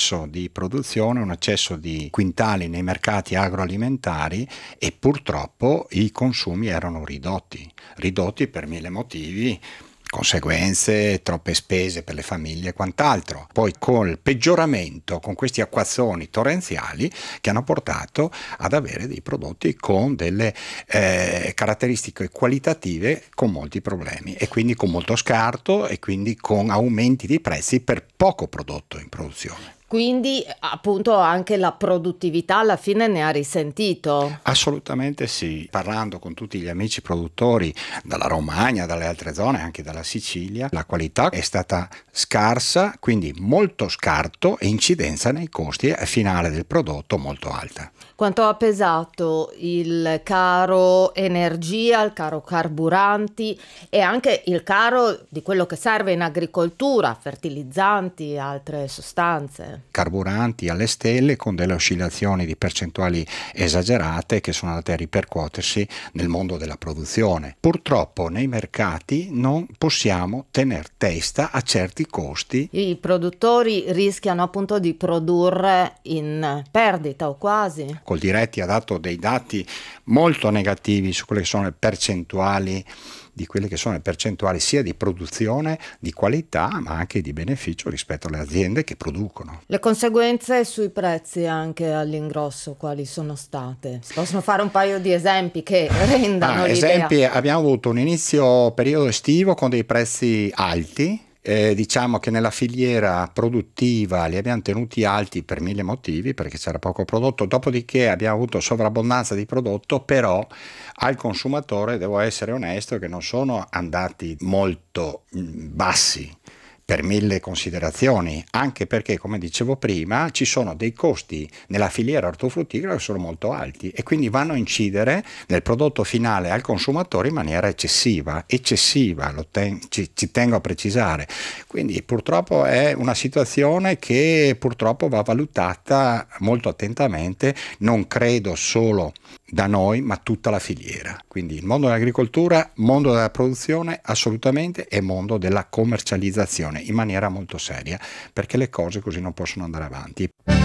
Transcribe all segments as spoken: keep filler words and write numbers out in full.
eccesso di produzione, un eccesso di quintali nei mercati agroalimentari e purtroppo i consumi erano ridotti, ridotti per mille motivi, conseguenze, troppe spese per le famiglie e quant'altro. Poi col peggioramento, con questi acquazzoni torrenziali che hanno portato ad avere dei prodotti con delle eh, caratteristiche qualitative con molti problemi e quindi con molto scarto e quindi con aumenti di prezzi per poco prodotto in produzione. Quindi appunto anche la produttività alla fine ne ha risentito? Assolutamente sì, parlando con tutti gli amici produttori dalla Romagna, dalle altre zone, anche dalla Sicilia, la qualità è stata scarsa, quindi molto scarto e incidenza nei costi finale del prodotto molto alta. Quanto ha pesato il caro energia, il caro carburanti e anche il caro di quello che serve in agricoltura, fertilizzanti, altre sostanze? Carburanti alle stelle con delle oscillazioni di percentuali esagerate che sono andate a ripercuotersi nel mondo della produzione. Purtroppo nei mercati non possiamo tener testa a certi costi. I produttori rischiano appunto di produrre in perdita o quasi. Col Diretti ha dato dei dati molto negativi su quelle che sono le percentuali di quelle che sono le percentuali sia di produzione, di qualità, ma anche di beneficio rispetto alle aziende che producono. Le conseguenze sui prezzi anche all'ingrosso quali sono state? Si possono fare un paio di esempi che rendano ah, l'idea? Esempi, abbiamo avuto un inizio periodo estivo con dei prezzi alti. Eh, diciamo che nella filiera produttiva li abbiamo tenuti alti per mille motivi, perché c'era poco prodotto, dopodiché abbiamo avuto sovrabbondanza di prodotto, però al consumatore devo essere onesto che non sono andati molto bassi per mille considerazioni, anche perché, come dicevo prima, ci sono dei costi nella filiera ortofrutticola che sono molto alti e quindi vanno a incidere nel prodotto finale al consumatore in maniera eccessiva, eccessiva, lo ten- ci, ci tengo a precisare. Quindi purtroppo è una situazione che purtroppo va valutata molto attentamente, non credo solo da noi, ma tutta la filiera. Quindi il mondo dell'agricoltura, mondo della produzione assolutamente e mondo della commercializzazione in maniera molto seria, perché le cose così non possono andare avanti.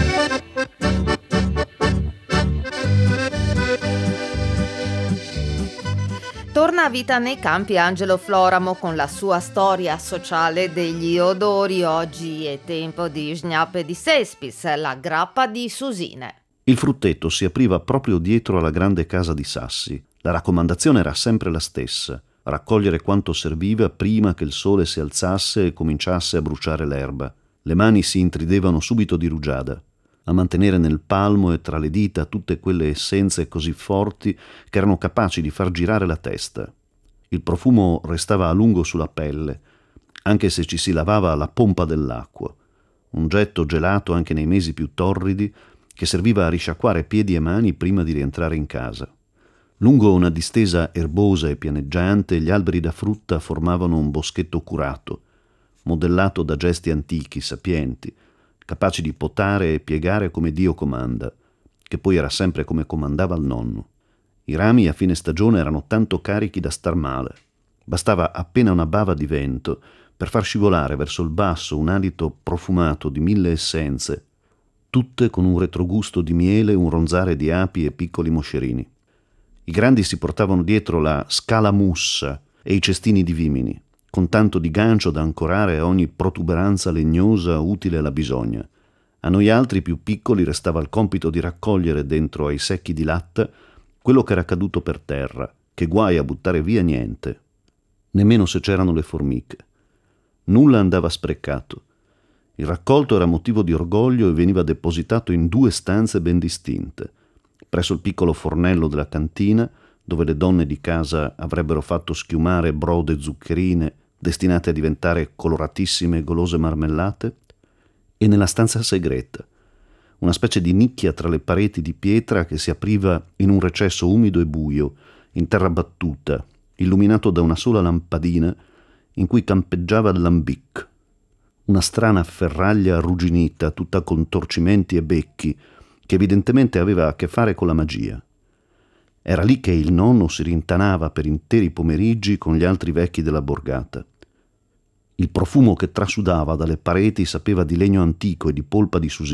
Torna a vita nei campi Angelo Floramo con la sua storia sociale degli odori. Oggi è tempo di Schnapp di Sespis, la grappa di Susine. Il frutteto si apriva proprio dietro alla grande casa di Sassi. La raccomandazione era sempre la stessa: raccogliere quanto serviva prima che il sole si alzasse e cominciasse a bruciare l'erba. Le mani si intridevano subito di rugiada, a mantenere nel palmo e tra le dita tutte quelle essenze così forti che erano capaci di far girare la testa. Il profumo restava a lungo sulla pelle, anche se ci si lavava alla pompa dell'acqua, un getto gelato anche nei mesi più torridi che serviva a risciacquare piedi e mani prima di rientrare in casa. Lungo una distesa erbosa e pianeggiante gli alberi da frutta formavano un boschetto curato, modellato da gesti antichi, sapienti, capaci di potare e piegare come Dio comanda, che poi era sempre come comandava il nonno. I rami a fine stagione erano tanto carichi da star male. Bastava appena una bava di vento per far scivolare verso il basso un alito profumato di mille essenze, tutte con un retrogusto di miele, un ronzare di api e piccoli moscerini. I grandi si portavano dietro la scalamussa e i cestini di vimini, con tanto di gancio da ancorare a ogni protuberanza legnosa utile alla bisogna. A noi altri più piccoli restava il compito di raccogliere dentro ai secchi di latta quello che era caduto per terra, che guai a buttare via niente, nemmeno se c'erano le formiche. Nulla andava sprecato. Il raccolto era motivo di orgoglio e veniva depositato in due stanze ben distinte, presso il piccolo fornello della cantina, dove le donne di casa avrebbero fatto schiumare brode zuccherine destinate a diventare coloratissime e golose marmellate, e nella stanza segreta, una specie di nicchia tra le pareti di pietra che si apriva in un recesso umido e buio, in terra battuta, illuminato da una sola lampadina in cui campeggiava il lambic, una strana ferraglia arrugginita, tutta contorcimenti e becchi, che evidentemente aveva a che fare con la magia. Era lì che il nonno si rintanava per interi pomeriggi con gli altri vecchi della borgata. Il profumo che trasudava dalle pareti sapeva di legno antico e di polpa di susino.